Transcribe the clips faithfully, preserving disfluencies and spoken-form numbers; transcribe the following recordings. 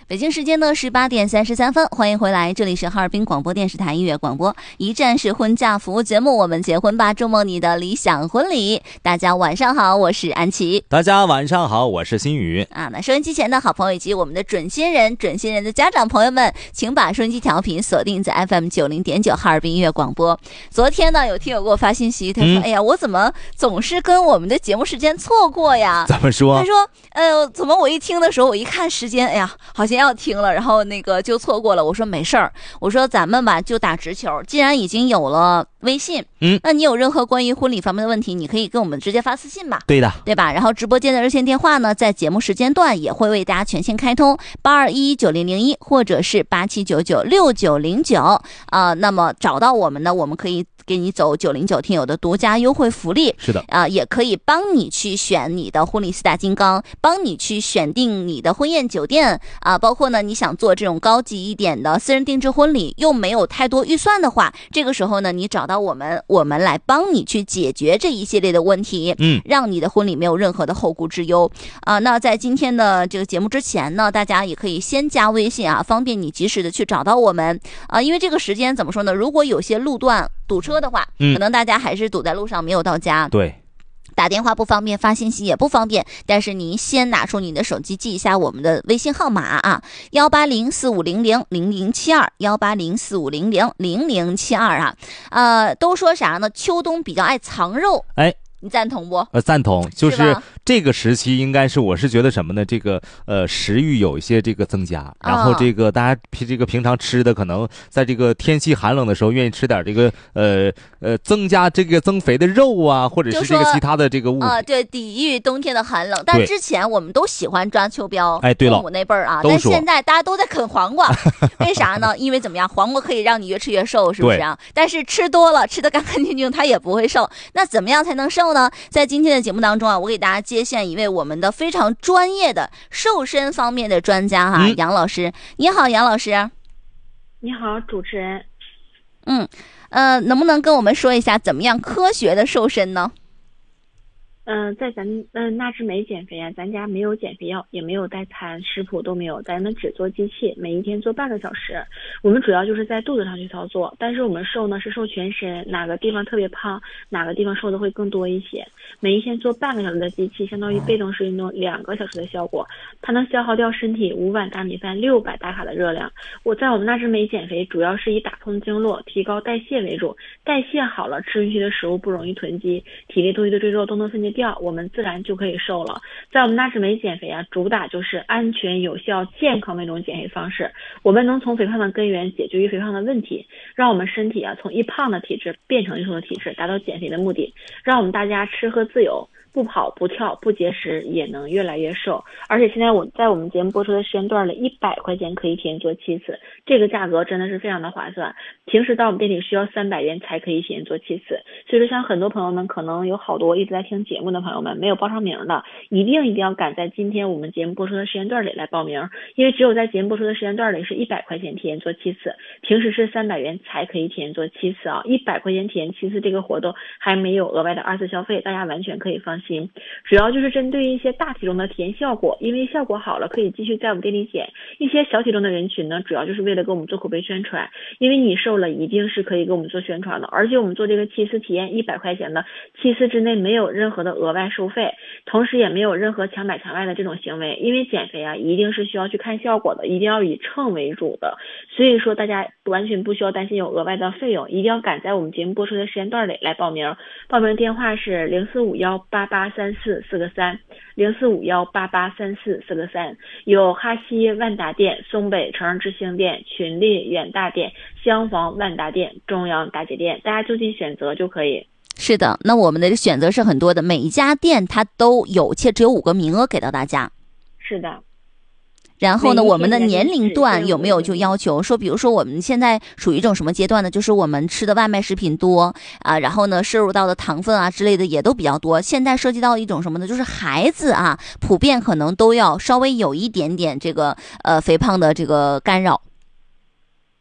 北京时间呢是八点三十三分，欢迎回来，这里是哈尔滨广播电视台音乐广播，一站式婚嫁服务节目，我们结婚吧，筑梦你的理想婚礼。大家晚上好，我是安琪。 大家晚上好，我是新宇啊。那收音机前的好朋友以及我们的准新人、准新人的家长朋友们，请把收音机调频锁定在 F M 九零点九哈尔滨音乐广播。昨天呢，有听友给我发信息，他说：“嗯、哎呀，我怎么总是跟我们的节目时间错过呀？” 怎么说？ 他说：“呃，怎么我一听的时候，我一看时间，哎呀，好像要听了，然后那个就错过了。”我说没事儿，我说咱们吧就打直球，既然已经有了微信，嗯，那你有任何关于婚礼方面的问题，你可以跟我们直接发私信吧。 对的， 对吧？然后直播间的热线电话呢，在节目时间段也会为大家全线开通，八二一九零零一或者是八七九九六九零九啊。那么找到我们呢，我们可以给你走九零九听友的独家优惠福利。 是的啊、呃，也可以帮你去选你的婚礼四大金刚，帮你去选定你的婚宴酒店啊、呃，包括呢你想做这种高级一点的私人定制婚礼，又没有太多预算的话，这个时候呢，你找到我们，我们来帮你去解决这一系列的问题， 嗯， 让你的婚礼没有任何的后顾之忧啊、呃。那在今天的这个节目之前呢，大家也可以先加微信啊，方便你及时的去找到我们啊、呃。因为这个时间怎么说呢？如果有些路段堵车的话， 嗯， 可能大家还是堵在路上没有到家。 对。 打电话不方便，发信息也不方便，但是您先拿出你的手机记一下我们的微信号码啊，幺八零四五零零零零七二，幺八零四五零零零零七二啊，呃，都说啥呢？秋冬比较爱藏肉， 哎。 你赞同不？ 呃，赞同，就是这个时期应该是，我是觉得什么呢？这个呃食欲有一些这个增加，然后这个大家平这个平常吃的，可能在这个天气寒冷的时候，愿意吃点这个呃呃增加这个增肥的肉啊，或者是这个其他的这个物啊、呃，对，抵御冬天的寒冷。但之前我们都喜欢抓秋膘， 哎，对了， 父母那辈儿啊，但现在大家都在啃黄瓜，为啥呢？因为怎么样，黄瓜可以让你越吃越瘦，是不是啊？但是吃多了，吃得干干净净，它也不会瘦。那怎么样才能瘦呢？在今天的节目当中啊，我给大家接线一位我们的非常专业的瘦身方面的专家哈、啊嗯，杨老师，你好，杨老师。 你好，主持人。 嗯，呃，能不能跟我们说一下怎么样科学的瘦身呢？ 嗯、呃，在咱嗯、呃、纳智美减肥啊，咱家没有减肥药，也没有代餐，食谱都没有，咱们只做机器，每一天做半个小时。我们主要就是在肚子上去操作，但是我们瘦呢是瘦全身，哪个地方特别胖，哪个地方瘦的会更多一些。每一天做半个小时的机器，相当于被动式运动两个小时的效果，它能消耗掉身体五碗大米饭、六百大卡的热量。我在我们纳智美减肥主要是以打通经络、提高代谢为主，代谢好了，吃进去的食物不容易囤积，体内多余的赘肉都能分解掉，我们自然就可以瘦了。在我们纳智美减肥啊，主打就是安全、有效、健康的一种减肥方式。我们能从肥胖的根源解决于肥胖的问题，让我们身体啊从易胖的体质变成易瘦的体质，达到减肥的目的。让我们大家吃喝自由，不跑不跳不节食也能越来越瘦。而且现在我在我们节目播出的时间段里，一百块钱可以体验做七次，这个价格真的是非常的划算。平时到我们店里需要三百元才可以体验做七次，所以说像很多朋友们，可能有好多一直在听节目的朋友们没有报上名的，一定一定要赶在今天我们节目播出的时间段里来报名，因为只有在节目播出的时间段里是一百块钱体验做七次，平时是三百元才可以体验做七次啊，一百块钱体验七次这个活动还没有额外的二次消费，大家完全可以放心。主要就是针对一些大体重的体验效果，因为效果好了可以继续在我们店里减。一些小体重的人群呢，主要就是为了给我们做口碑宣传，因为你瘦了一定是可以给我们做宣传的，而且我们做这个七次体验一百块钱的，七次之内没有任何的额外收费，同时也没有任何强买强卖的这种行为，因为减肥啊一定是需要去看效果的，一定要以秤为主的，所以说大家完全不需要担心有额外的费用，一定要赶在我们节目播出的时间段里来报名。报名电话是零四五幺八八三四四个三，零四五幺八八三四四个三，有哈西万达店、松北城市之星店、群力远大店、襄房万达店、中央大姐店，大家就近选择就可以。 是的，那我们的选择是很多的，每一家店它都有，且只有五个名额给到大家。 是的。 然后呢，我们的年龄段有没有就要求说，比如说我们现在属于一种什么阶段呢？就是我们吃的外卖食品多啊，然后呢摄入到的糖分啊之类的也都比较多。现在涉及到一种什么呢？就是孩子啊，普遍可能都要稍微有一点点这个呃肥胖的这个干扰。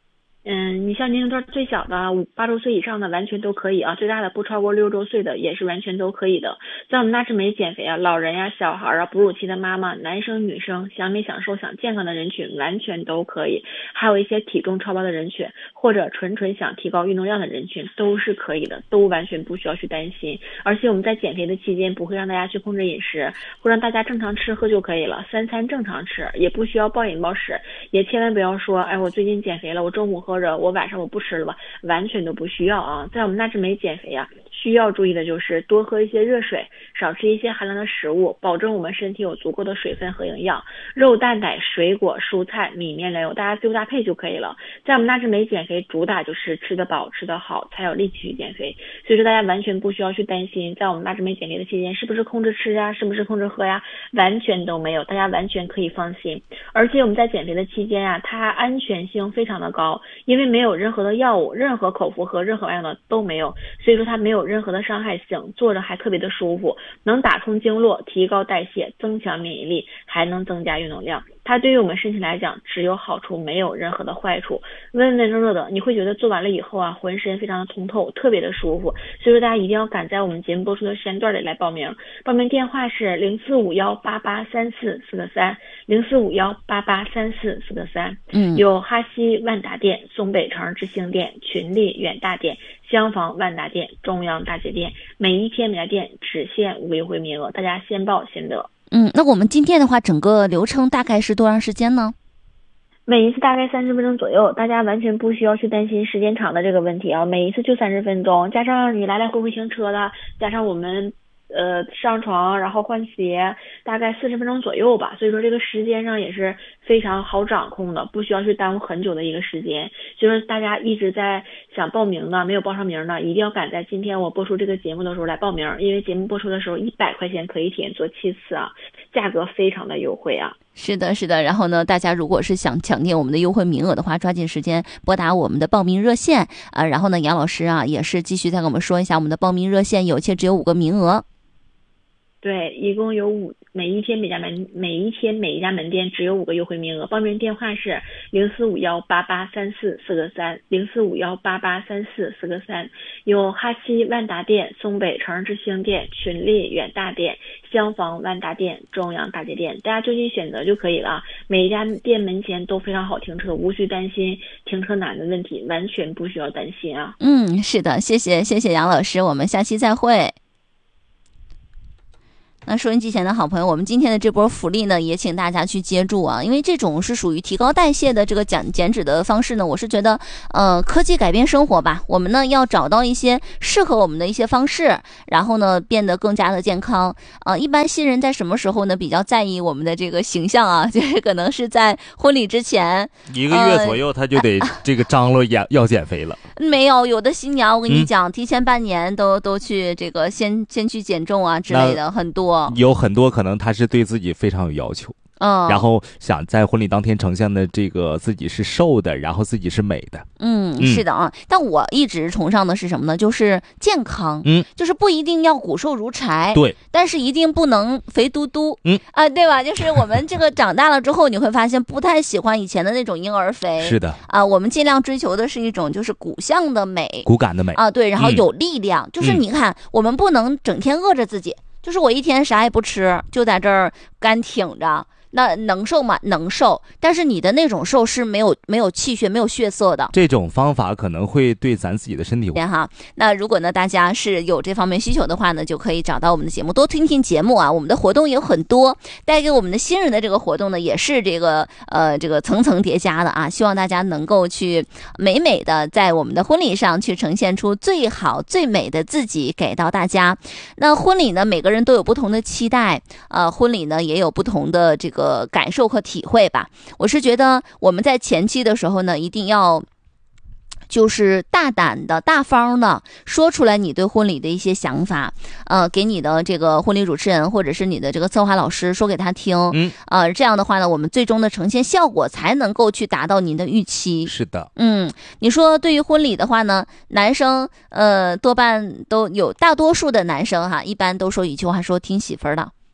嗯，你像年龄段最小的五八周岁以上的完全都可以啊，最大的不超过六周岁的也是完全都可以的。在我们纳智美减肥啊，老人呀、小孩啊、哺乳期的妈妈、男生女生、想美想瘦想健康的人群完全都可以，还有一些体重超标的人群或者纯纯想提高运动量的人群都是可以的，都完全不需要去担心。而且我们在减肥的期间不会让大家去控制饮食，会让大家正常吃喝就可以了，三餐正常吃，也不需要暴饮暴食，也千万不要说哎我最近减肥了，我中午喝或者我晚上我不吃了吧，完全都不需要啊。在我们纳智美减肥啊，需要注意的就是多喝一些热水，少吃一些寒凉的食物，保证我们身体有足够的水分和营养，肉蛋奶水果蔬菜米面粮油大家自由搭配就可以了。在我们纳智美减肥主打就是吃得饱吃得好才有力气去减肥，所以说大家完全不需要去担心在我们纳智美减肥的期间是不是控制吃呀，是不是控制喝呀，完全都没有，大家完全可以放心。而且我们在减肥的期间啊，它安全性非常的高，因为没有任何的药物，任何口服和任何外用的都没有，所以说它没有任何的伤害性，坐着还特别的舒服，能打通经络，提高代谢，增强免疫力，还能增加运动量。它对于我们身体来讲只有好处，没有任何的坏处，温温热热的，你会觉得做完了以后啊，浑身非常的通透，特别的舒服。所以说大家一定要赶在我们节目播出的时间段里来报名，报名电话是零四五幺八八三四四个三，零四五幺八八三四四个三。 嗯， 有哈西万达店、松北城知兴店、群力远大店、襄房万达店、中央大街店，每一天每家店只限五个优惠名额，大家先报先得。 嗯，那我们今天的话，整个流程大概是多长时间呢？ 每一次大概三十分钟左右，大家完全不需要去担心时间长的这个问题啊，每一次就三十分钟，加上你来来回回行车的，加上我们呃上床然后换鞋，大概四十分钟左右吧，所以说这个时间上也是非常好掌控的，不需要去耽误很久的一个时间。就是大家一直在想报名的，没有报上名的，一定要赶在今天我播出这个节目的时候来报名，因为节目播出的时候一百块钱可以体验做七次啊，价格非常的优惠啊。 是的，是的。然后呢，大家如果是想抢定我们的优惠名额的话，抓紧时间拨打我们的报名热线啊。然后呢，杨老师啊也是继续再给我们说一下我们的报名热线，有且只有五个名额。 对，一共有五，每一天每家门每一天每一家门店只有五个优惠名额。报名电话是零四五幺八八三四四个三，零四五幺八八三四四个三。有哈西万达店、松北城知兴店、群力远大店、襄房万达店、中央大街店，大家就近选择就可以了。每一家店门前都非常好停车，无需担心停车难的问题，完全不需要担心啊。 嗯，是的，谢谢谢谢杨老师，我们下期再会。那收音机前的好朋友，我们今天的这波福利呢，也请大家去接住啊！因为这种是属于提高代谢的这个减减脂的方式呢，我是觉得，呃，科技改变生活吧，我们呢要找到一些适合我们的一些方式，然后呢变得更加的健康。呃，一般新人在什么时候呢比较在意我们的这个形象啊？就是可能是在婚礼之前一个月左右，他就得这个张罗要要减肥了。 没有，有的新娘我跟你讲，嗯、提前半年都都去这个先先去减重啊之类的，很多。 有很多可能他是对自己非常有要求， 嗯， 然后想在婚礼当天呈现的这个自己是瘦的，然后自己是美的。 嗯，是的啊。但我一直崇尚的是什么呢？就是健康， 嗯， 就是不一定要骨瘦如柴， 对， 但是一定不能肥嘟嘟， 嗯啊，对吧？就是我们这个长大了之后，你会发现不太喜欢以前的那种婴儿肥， 是的啊，我们尽量追求的是一种就是骨相的美， 骨感的美啊，对，然后有力量，嗯、就是你看，我们不能整天饿着自己。就是我一天啥也不吃，就在这儿干挺着，那能瘦吗？能瘦，但是你的那种瘦是没有没有气血、没有血色的。 这种方法可能会对咱自己的身体对哈。那如果呢大家是有这方面需求的话呢，就可以找到我们的节目，多听听节目啊。我们的活动也有很多，带给我们的新人的这个活动呢，也是这个呃这个层层叠加的啊。希望大家能够去美美的在我们的婚礼上去呈现出最好最美的自己给到大家。那婚礼呢，每个人都有不同的期待，呃，婚礼呢也有不同的这个。呃，感受和体会吧。我是觉得我们在前期的时候呢，一定要就是大胆的、大方的说出来你对婚礼的一些想法，呃，给你的这个婚礼主持人或者是你的这个策划老师说给他听， 嗯， 呃，这样的话呢，我们最终的呈现效果才能够去达到您的预期。 是的， 嗯，你说对于婚礼的话呢，男生呃多半都有，大多数的男生哈，一般都说一句话说听媳妇儿的。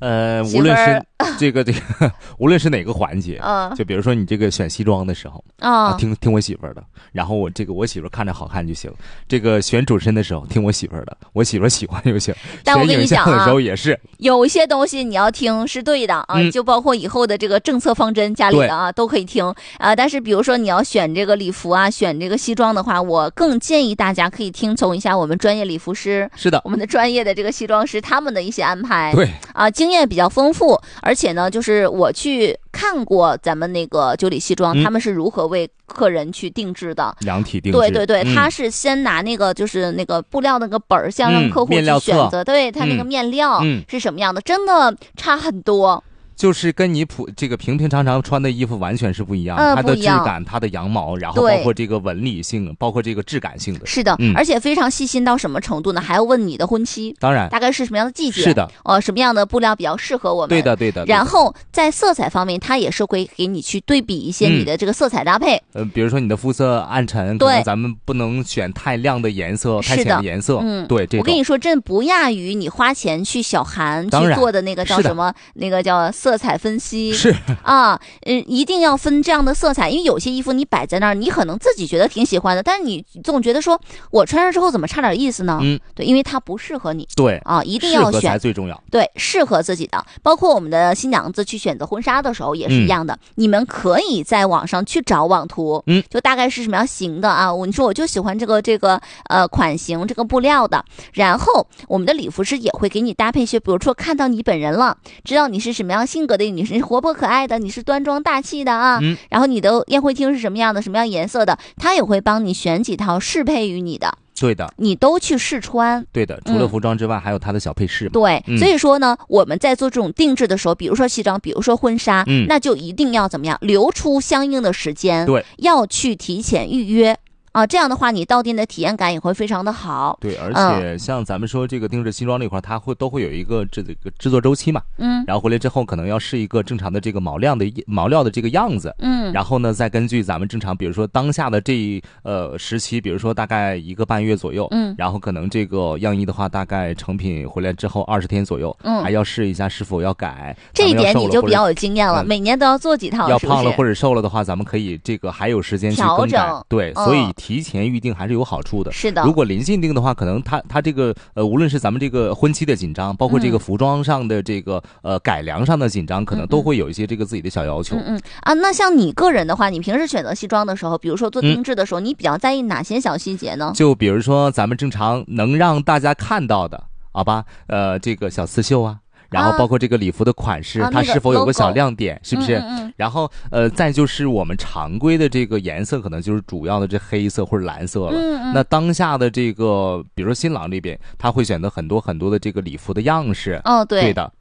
呃，无论是这个这个，无论是哪个环节， 嗯， 就比如说你这个选西装的时候啊， 听听我媳妇儿的，然后我这个我媳妇儿看着好看就行。这个选主持人的时候听我媳妇儿的，我媳妇儿喜欢就行。 但我跟你讲啊， 选影像的时候也是， 有一些东西你要听是对的啊， 嗯、 就包括以后的这个政策方针，家里的啊都可以听啊。但是比如说你要选这个礼服啊，选这个西装的话，我更建议大家可以听从一下我们专业礼服师， 是的， 我们的专业的这个西装师他们的一些安排， 对啊，经验比较丰富，而且呢，就是我去看过咱们那个九里西装， 嗯、 他们是如何为客人去定制的， 量体定制， 对对对， 嗯、 他是先拿那个就是那个布料那个本儿，先让客户去选择，嗯、对他那个面料是什么样的，嗯、真的差很多。 就是跟你普这个平平常常穿的衣服完全是不一样， 嗯、 它的质感、它的羊毛，然后包括这个纹理性，包括这个质感性的。 是的、嗯，而且非常细心到什么程度呢？还要问你的婚期， 当然， 大概是什么样的季节？ 是的， 呃，什么样的布料比较适合我们？ 对的，对的。 然后在色彩方面，它也是会给你去对比一些你的这个色彩搭配。 嗯、呃，比如说你的肤色暗沉，可能咱们不能选太亮的颜色、太浅的颜色。 嗯， 对，这我跟你说，真不亚于你花钱去小韩去做的那个叫什么？那个叫色彩分析。 是啊，嗯，一定要分这样的色彩，因为有些衣服你摆在那儿，你可能自己觉得挺喜欢的，但是你总觉得说我穿上之后怎么差点意思呢？ 嗯， 对，因为它不适合你。 对啊，一定要选，适合才最重要。 对，适合自己的。包括我们的新娘子去选择婚纱的时候也是一样的，嗯、你们可以在网上去找网图， 嗯， 就大概是什么样型的啊？我你说我就喜欢这个这个呃款型这个布料的，然后我们的礼服师也会给你搭配一些，比如说看到你本人了，知道你是什么样性格的，你是活泼可爱的，你是端庄大气的啊， 嗯， 然后你的宴会厅是什么样的，什么样颜色的，他也会帮你选几套适配于你的。 对的， 你都去试穿。 对的，除了服装之外，嗯、还有它的小配饰嘛。 对、 嗯， 所以说呢，我们在做这种定制的时候，比如说西装，比如说婚纱， 嗯， 那就一定要怎么样，留出相应的时间， 对， 要去提前预约。啊，这样的话，你到店的体验感也会非常的好。 对，而且像咱们说这个定制西装这块，它会都会有一个这个制作周期嘛。 嗯。 然后回来之后，可能要试一个正常的这个毛料的毛料的这个样子。 嗯。 然后呢，再根据咱们正常，比如说当下的这呃时期，比如说大概一个半月左右。 嗯。 然后可能这个样衣的话，大概成品回来之后二十天左右。 嗯。 还要试一下是否要改。 这一点你就比较有经验了，嗯、每年都要做几套。 要胖了或者瘦了的话，咱们可以这个还有时间去更改。对， 嗯、 所以提前预定还是有好处的。 是的， 如果临近定的话，可能它它这个呃，无论是咱们这个婚期的紧张，包括这个服装上的这个、嗯、呃改良上的紧张，可能都会有一些这个自己的小要求。 嗯嗯啊，那像你个人的话，你平时选择西装的时候，比如说做定制的时候，嗯、你比较在意哪些小细节呢？ 就比如说咱们正常能让大家看到的，好吧？呃，这个小刺绣啊。然后包括这个礼服的款式， 啊、 它是否有个小亮点， 啊是不是？ 嗯嗯嗯然后呃，再就是我们常规的这个颜色，可能就是主要的这黑色或者蓝色了。 嗯嗯那当下的这个，比如说新郎这边，他会选择很多很多的这个礼服的样式。 哦，对， 对的。